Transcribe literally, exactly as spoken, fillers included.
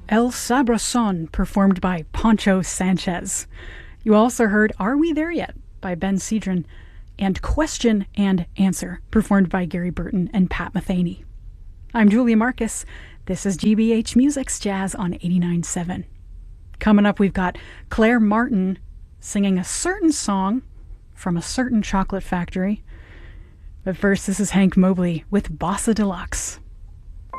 El Sabrazon, performed by Poncho Sanchez. You also heard Are We There Yet by Ben Cedron, and Question and Answer, performed by Gary Burton and Pat Metheny. I'm Julia Marcus. This is G B H Music's Jazz on eighty-nine point seven. Coming up, we've got Claire Martin singing a certain song from a certain chocolate factory. But first, this is Hank Mobley with Bossa Deluxe.